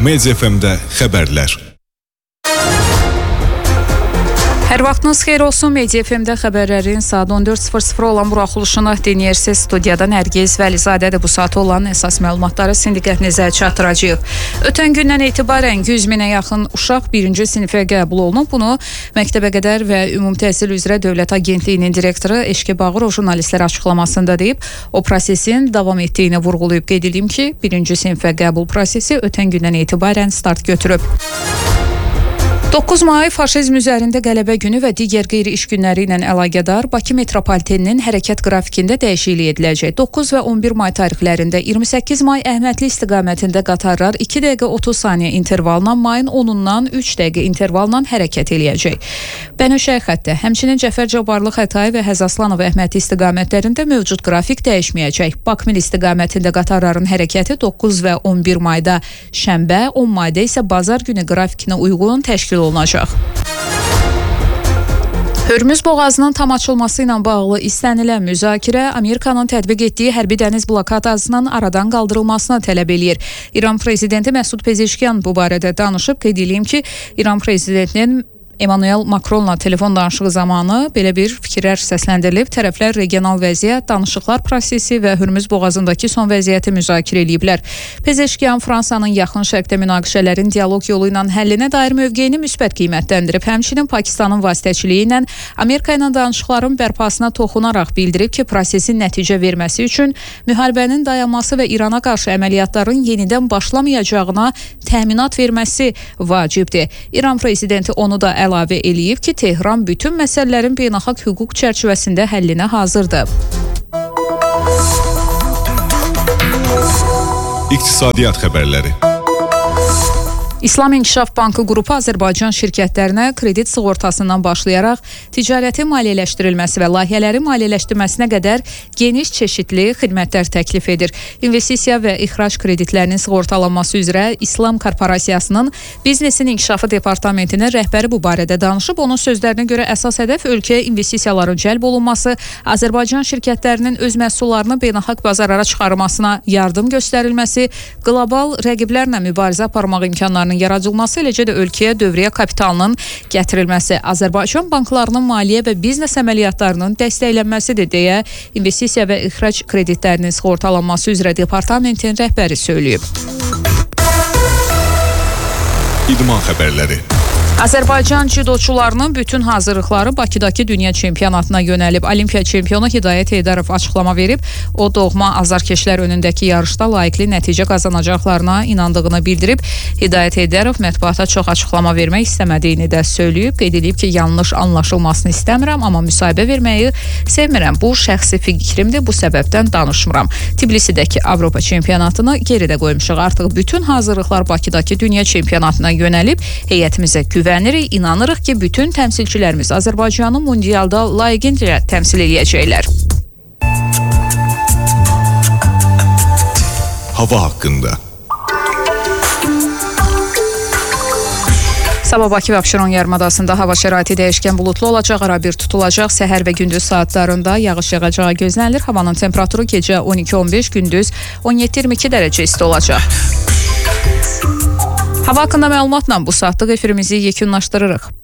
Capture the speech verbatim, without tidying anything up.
Media F M-də xəbərlər. Hər vaxtınız xeyir olsun. Media F M-də xəbərlərin saat on dörd sıfır sıfır olan buraxılışını dinləyirsiniz. Studiyadan Nərgiz Vəlizadədir. Bu saat olan əsas məlumatları sindiqətinizə çatdıracağıq. Ötən gündən etibarən yüz minə yaxın uşaq birinci sinifə qəbul olunub. Bunu Məktəbəqədər və Ümumi Təhsil üzrə Dövlət Agentliyinin direktoru Eşqi Bağırov jurnalistlərə açıqlamasında deyib. O prosesin davam etdiyini vurğulayıb. Qeyd edeyim ki, birinci sinifə qəbul prosesi ötən gündən etibarən start götürüb. doqquz may faşizm üzərində qələbə günü və digər qeyri-iş günləri ilə əlaqədar Bakı metropoliteninin hərəkət qrafikində dəyişiklik ediləcək. doqquz və on bir may tarixlərində iyirmi səkkiz may Əhmədli istiqamətində qatarlar iki dəqiqə otuz saniyə intervalla, mayın onundan üç dəqiqə intervalla hərəkət eləyəcək. Bənövşəyi xəttə, həmçinin Cəfər Cabbarlı, Xətai və Həzaslanov Əhmədli istiqamətlərində mövcud qrafik dəyişməyəcək. Bakmil istiqamətində qatarların hərəkəti doqquz və on bir mayda şənbə, on mayda isə bazar günü qrafikinə uyğun təşkil olunacaq. Hörmüz boğazının tam açılması ilə bağlı istənilən müzakirə Amerikanın tətbiq etdiyi hərbi dəniz blokadasının aradan qaldırılmasına tələb eləyir. İran prezidenti Məsud Pezeşkiyan bu barədə danışıb. Qeyd edeyim ki, İran prezidentinin Emmanuel Macronla telefon danışığı zamanı belə bir fikirlər səsləndirilib. Tərəflər regional vəziyyət, danışıqlar prosesi və Hörmüz boğazındakı son vəziyyəti müzakirə ediblər. Pezeşkiyan Fransanın yaxın şərqdə münaqişələrin dialoq yolu ilə həllinə dair mövqeyini müsbət qiymətləndirib. Həmçinin Pakistanın vasitəçiliyi ilə Amerika ilə danışıqların bərpasına toxunaraq bildirib ki, prosesin nəticə verməsi üçün müharibənin dayanması və İrana qarşı əməliyyatların yenidən başlamayacağına təminat verməsi vacibdir. İran prezidenti onu da əlavə eləyib ki, Tehran bütün məsələlərin beynəlxalq hüquq çərçivəsində həllinə hazırdır. İqtisadiyyat xəbərləri. İslam İnkişaf Bankı qrupu Azərbaycan şirkətlərinə kredit sığortasından başlayaraq ticarətin maliyyələşdirilməsi və layihələrin maliyyələşdirməsinə qədər geniş çeşidli xidmətlər təklif edir. İnvestisiya və ixrac kreditlərinin sığortalanması üzrə İslam Korporasiyasının Biznesin İnkişafı Departamentinin rəhbəri bu barədə danışıb. Onun sözlərinə görə əsas hədəf ölkəyə investisiyaların cəlb olunması, Azərbaycan şirkətlərinin öz məhsullarını beynəlxalq bazarlara çıxarmasına yardım göstərilməsi, qlobal rəqiblərlə mübarizə aparmaq imkanlarının yaradılması, eləcə də ölkəyə dövriyyə kapitalının gətirilməsi, Azərbaycan banklarının maliyyə və biznes əməliyyatlarının dəstəklənməsidir deyə investisiya və ixrac kreditlərinin sığortalanması üzrə departamentin rəhbəri söyləyib. İdman xəbərləri. Azərbaycan cüdoçularının bütün hazırlıqları Bakıdakı dünya çempionatına yönəlib. Olimpiya çempionu Hidayət Heydərov açıqlama verib. O, doğma azarkeşlər önündəki yarışda layiqli nəticə qazanacaqlarına inandığını bildirib. Hidayət Heydərov mətbuata çox açıqlama vermək istəmədiyini də söyləyib. Qeyd edib ki, yanlış anlaşılmasını istəmirəm, amma müsahibə verməyi sevmirəm. Bu şəxsi fikrimdir, bu səbəbdən danışmıram. Tbilisidəki Avropa çempionatını geridə qoymuşuq. Artıq bütün hazırlıqlar Bakıdakı dünya çempionatına yönəlib. Heyətimizə güvən Güvənirik, inanırıq ki, bütün təmsilçilərimiz Azərbaycanı mundialda layiqincə təmsil edəcəklər. Hava haqqında. Sabah Bakı və Abşeron yarımadasında hava şəraiti dəyişkən buludlu olacaq, arabir tutulacaq. Səhər və gündüz saatlarında yağış yağacağı gözlənilir. Havanın temperaturu gecə on iki on beş, gündüz on yeddi iyirmi iki dərəcə isti olacaq. Hava haqqında məlumatla bu saatlıq efirimizi yekunlaşdırırıq.